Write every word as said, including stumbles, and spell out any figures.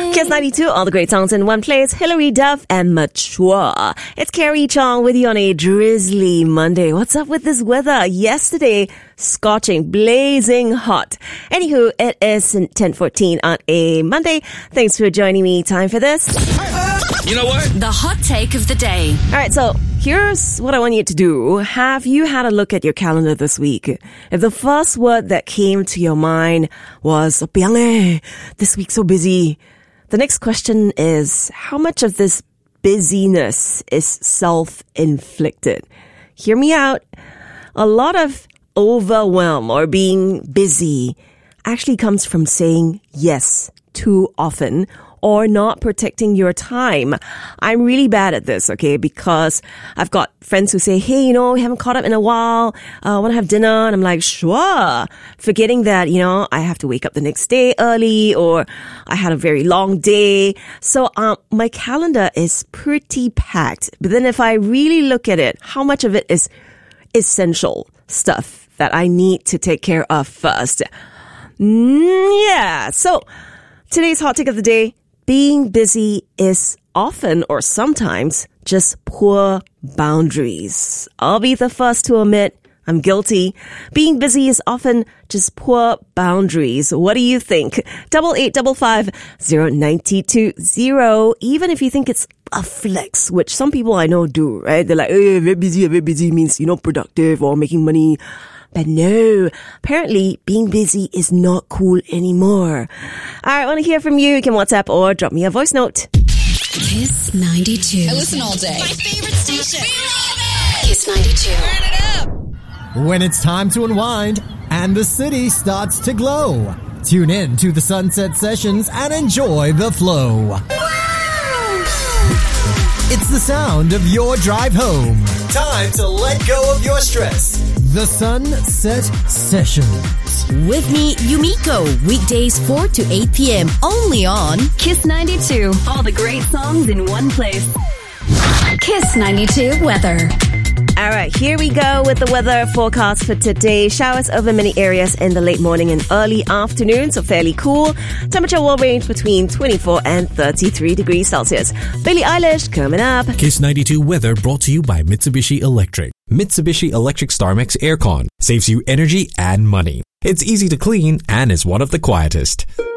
Kiss ninety-two, all the great songs in one place. Hilary Duff and Mature. It's Carrie Chong with you on a drizzly Monday. What's up with this weather? Yesterday, scorching, blazing hot. Anywho, it is ten fourteen on a Monday. Thanks for joining me. Time for this. You know what? The hot take of the day. All right, so here's what I want you to do. Have you had a look at your calendar this week? If the first word that came to your mind was, "Piang eh, this week's so busy," the next question is, how much of this busyness is self-inflicted? Hear me out. A lot of overwhelm or being busy actually comes from saying yes too often or not protecting your time. I'm really bad at this, okay, because I've got friends who say, hey, you know, we haven't caught up in a while. I uh, want to have dinner. And I'm like, sure. Forgetting that, you know, I have to wake up the next day early or I had a very long day. So um, my calendar is pretty packed. But then if I really look at it, how much of it is essential stuff that I need to take care of first? Mm, yeah. So today's hot take of the day. Being busy is often or sometimes just poor boundaries. I'll be the first to admit I'm guilty. Being busy is often just poor boundaries. What do you think? Double eight double five zero ninety two zero. Even if you think it's a flex, which some people I know do, right? They're like, hey, very busy, very busy means, you know, productive or making money. But no, apparently being busy is not cool anymore. All right, I want to hear from you. You can WhatsApp or drop me a voice note. Kiss ninety-two. I listen all day. My favorite station. We love it. Kiss ninety-two. Turn it up. When it's time to unwind and the city starts to glow, tune in to the Sunset Sessions and enjoy the flow. It's the sound of your drive home. Time to let go of your stress. The Sunset Sessions. With me, Yumiko. Weekdays four to eight p.m. Only on Kiss ninety-two. All the great songs in one place. Kiss ninety-two weather. All right, here we go with the weather forecast for today. Showers over many areas in the late morning and early afternoon, so fairly cool. Temperature will range between twenty-four and thirty-three degrees Celsius. Billie Eilish coming up. Kiss ninety-two weather brought to you by Mitsubishi Electric. Mitsubishi Electric StarMax Aircon saves you energy and money. It's easy to clean and is one of the quietest.